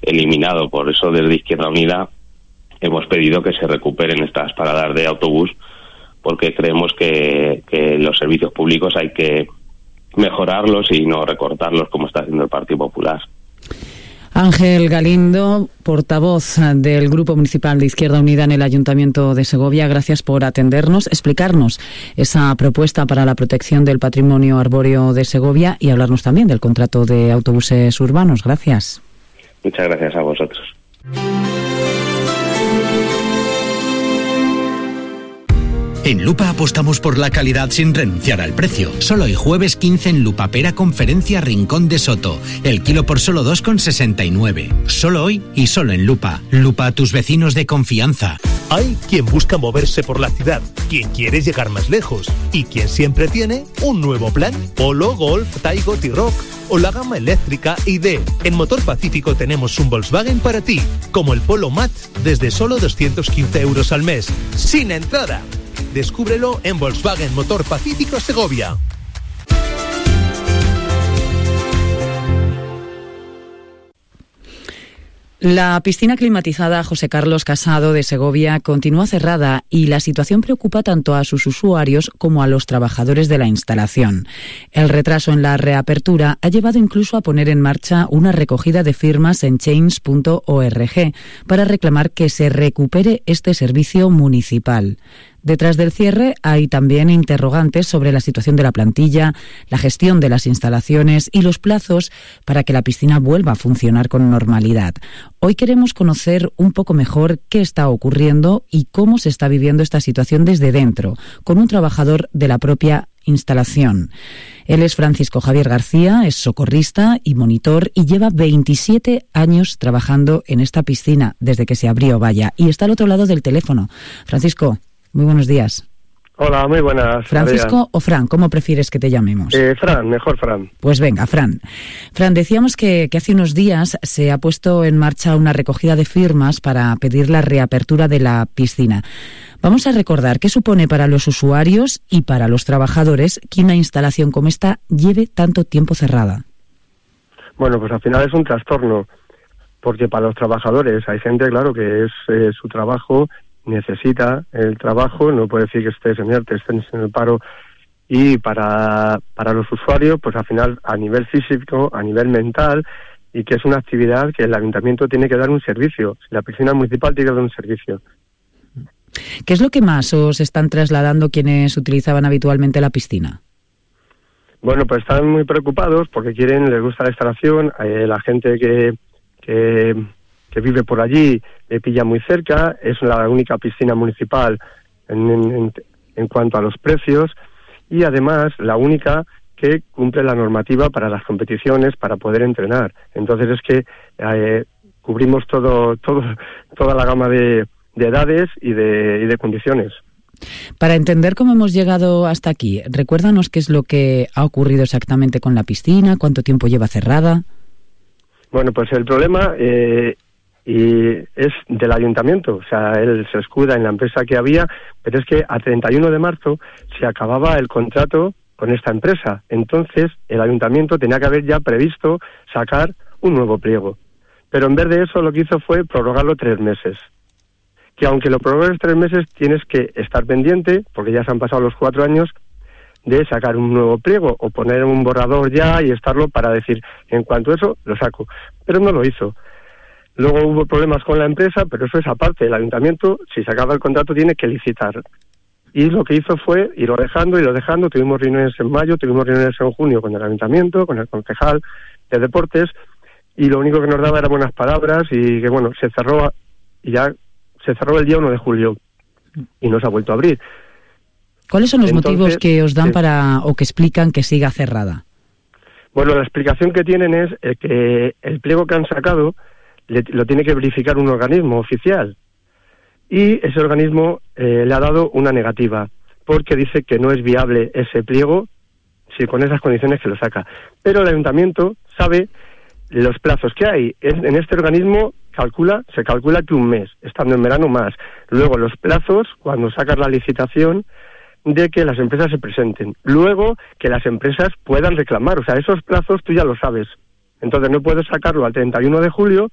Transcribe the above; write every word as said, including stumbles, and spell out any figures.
eliminado. Por eso desde Izquierda Unida hemos pedido que se recuperen estas paradas de autobús, porque creemos que, que los servicios públicos hay que mejorarlos y no recortarlos como está haciendo el Partido Popular. Ángel Galindo, portavoz del Grupo Municipal de Izquierda Unida en el Ayuntamiento de Segovia, gracias por atendernos, explicarnos esa propuesta para la protección del patrimonio arbóreo de Segovia y hablarnos también del contrato de autobuses urbanos. Gracias. Muchas gracias a vosotros. En Lupa apostamos por la calidad sin renunciar al precio. Solo hoy jueves quince en Lupa Pera Conferencia Rincón de Soto. El kilo por solo dos con sesenta y nueve. Solo hoy y solo en Lupa. Lupa, tus vecinos de confianza. Hay quien busca moverse por la ciudad, quien quiere llegar más lejos y quien siempre tiene un nuevo plan. Polo, Golf, Taigo, T-Roc o la gama eléctrica I D. En Motor Pacífico tenemos un Volkswagen para ti, como el Polo Mat, desde solo doscientos quince euros al mes, sin entrada. Descúbrelo en Volkswagen Motor Pacífico Segovia. La piscina climatizada José Carlos Casado de Segovia continúa cerrada y la situación preocupa tanto a sus usuarios como a los trabajadores de la instalación. El retraso en la reapertura ha llevado incluso a poner en marcha una recogida de firmas en change punto org para reclamar que se recupere este servicio municipal. Detrás del cierre hay también interrogantes sobre la situación de la plantilla, la gestión de las instalaciones y los plazos para que la piscina vuelva a funcionar con normalidad. Hoy queremos conocer un poco mejor qué está ocurriendo y cómo se está viviendo esta situación desde dentro, con un trabajador de la propia instalación. Él es Francisco Javier García, es socorrista y monitor y lleva veintisiete años trabajando en esta piscina desde que se abrió, vaya, y está al otro lado del teléfono. Francisco, muy buenos días. Hola, muy buenas. ¿Francisco María. O Fran? ¿Cómo prefieres que te llamemos? Eh, Fran, mejor Fran. Pues venga, Fran. Fran, decíamos que, que hace unos días se ha puesto en marcha una recogida de firmas para pedir la reapertura de la piscina. Vamos a recordar qué supone para los usuarios y para los trabajadores que una instalación como esta lleve tanto tiempo cerrada. Bueno, pues al final es un trastorno, porque para los trabajadores hay gente, claro, que es eh, su trabajo, necesita el trabajo, no puede decir que estés en ERTE, estés en el paro, y para, para los usuarios, pues al final a nivel físico, a nivel mental, y que es una actividad que el ayuntamiento tiene que dar un servicio, la piscina municipal tiene que dar un servicio. ¿Qué es lo que más os están trasladando quienes utilizaban habitualmente la piscina? Bueno, pues están muy preocupados porque quieren, les gusta la instalación, eh, la gente que, que, que vive por allí le pilla muy cerca, es la única piscina municipal en, en, en cuanto a los precios y además la única que cumple la normativa para las competiciones, para poder entrenar. Entonces es que eh, cubrimos todo, todo, toda la gama de, de edades y de, y de condiciones. Para entender cómo hemos llegado hasta aquí, recuérdanos qué es lo que ha ocurrido exactamente con la piscina, cuánto tiempo lleva cerrada. Bueno, pues el problema eh, y es del ayuntamiento, o sea, él se escuda en la empresa que había, pero es que a treinta y uno de marzo se acababa el contrato con esta empresa. Entonces, el ayuntamiento tenía que haber ya previsto sacar un nuevo pliego. Pero en vez de eso, lo que hizo fue prorrogarlo tres meses. Que aunque lo prorrogues tres meses, tienes que estar pendiente, porque ya se han pasado los cuatro años, de sacar un nuevo pliego o poner un borrador ya y estarlo para decir, en cuanto a eso, lo saco. Pero no lo hizo. Luego hubo problemas con la empresa, pero eso es aparte. El ayuntamiento, si se acaba el contrato, tiene que licitar. Y lo que hizo fue irlo dejando, irlo dejando. Tuvimos reuniones en mayo, tuvimos reuniones en junio con el ayuntamiento, con el concejal de deportes, y lo único que nos daba eran buenas palabras y que, bueno, se cerró y ya se cerró el día uno de julio y no se ha vuelto a abrir. ¿Cuáles son los Entonces, motivos que os dan sí. para o que explican que siga cerrada? Bueno, la explicación que tienen es eh, que el pliego que han sacado le, lo tiene que verificar un organismo oficial. Y ese organismo eh, le ha dado una negativa, porque dice que no es viable ese pliego si con esas condiciones que lo saca. Pero el ayuntamiento sabe los plazos que hay. En este organismo calcula, se calcula que un mes, estando en verano más. Luego los plazos, cuando sacas la licitación, de que las empresas se presenten. Luego que las empresas puedan reclamar. O sea, esos plazos tú ya lo sabes. Entonces no puedes sacarlo al treinta y uno de julio